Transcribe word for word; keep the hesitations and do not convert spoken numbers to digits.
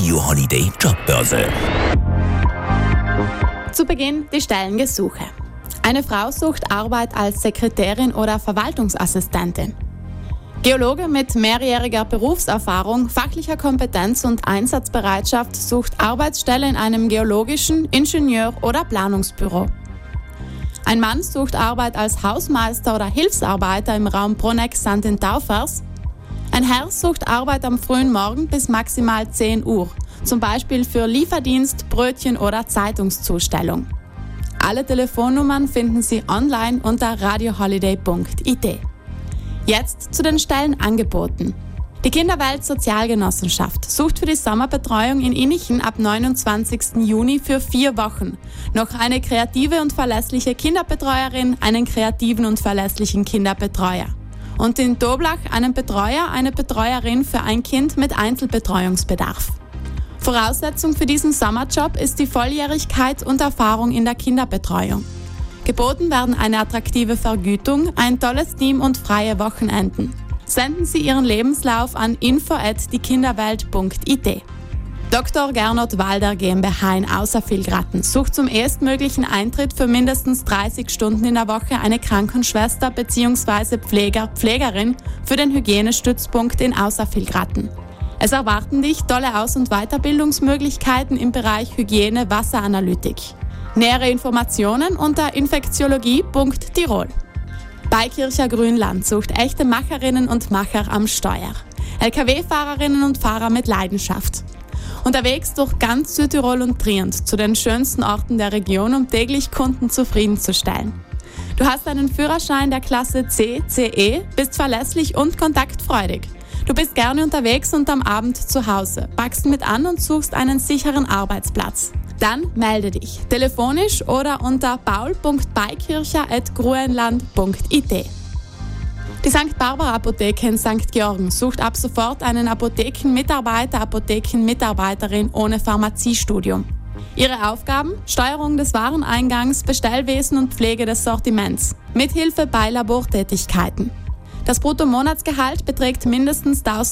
Radio Holiday Jobbörse. Zu Beginn die Stellengesuche. Eine Frau sucht Arbeit als Sekretärin oder Verwaltungsassistentin. Geologe mit mehrjähriger Berufserfahrung, fachlicher Kompetenz und Einsatzbereitschaft sucht Arbeitsstelle in einem geologischen Ingenieur- oder Planungsbüro. Ein Mann sucht Arbeit als Hausmeister oder Hilfsarbeiter im Raum Bruneck-Sankt in Taufers. Ein Herr sucht Arbeit am frühen Morgen bis maximal zehn Uhr, zum Beispiel für Lieferdienst, Brötchen oder Zeitungszustellung. Alle Telefonnummern finden Sie online unter radio holiday punkt i t. Jetzt zu den Stellenangeboten. Die Kinderwelt Sozialgenossenschaft sucht für die Sommerbetreuung in Innichen ab neunundzwanzigsten Juni für vier Wochen noch eine kreative und verlässliche Kinderbetreuerin, einen kreativen und verlässlichen Kinderbetreuer. Und in Doblach einen Betreuer, eine Betreuerin für ein Kind mit Einzelbetreuungsbedarf. Voraussetzung für diesen Sommerjob ist die Volljährigkeit und Erfahrung in der Kinderbetreuung. Geboten werden eine attraktive Vergütung, ein tolles Team und freie Wochenenden. Senden Sie Ihren Lebenslauf an info at diekinderwelt punkt i t. Doktor Gernot Walder GmbH in Außervilgraten sucht zum erstmöglichen Eintritt für mindestens dreißig Stunden in der Woche eine Krankenschwester bzw. Pfleger, Pflegerin für den Hygienestützpunkt in Außervilgraten. Es erwarten dich tolle Aus- und Weiterbildungsmöglichkeiten im Bereich Hygiene, Wasseranalytik. Nähere Informationen unter infektiologie punkt tirol. Beikircher Grünland sucht echte Macherinnen und Macher am Steuer. L K W-Fahrerinnen und Fahrer mit Leidenschaft. Unterwegs durch ganz Südtirol und Trient zu den schönsten Orten der Region, um täglich Kunden zufriedenzustellen. Du hast einen Führerschein der Klasse C, C E, bist verlässlich und kontaktfreudig. Du bist gerne unterwegs und am Abend zu Hause, packst mit an und suchst einen sicheren Arbeitsplatz. Dann melde dich, telefonisch oder unter paul punkt beikircher at gruenland punkt i t. Die Sankt Barbara Apotheke in Sankt Georgen sucht ab sofort einen Apothekenmitarbeiter, Apothekenmitarbeiterin ohne Pharmaziestudium. Ihre Aufgaben: Steuerung des Wareneingangs, Bestellwesen und Pflege des Sortiments, Mithilfe bei Labortätigkeiten. Das Bruttomonatsgehalt beträgt mindestens